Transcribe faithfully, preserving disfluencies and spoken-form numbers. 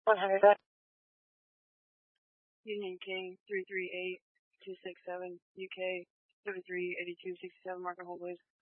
one hundred, go ahead. Union King three three eight two six seven, U K seven three eight two six seven, marking hold please.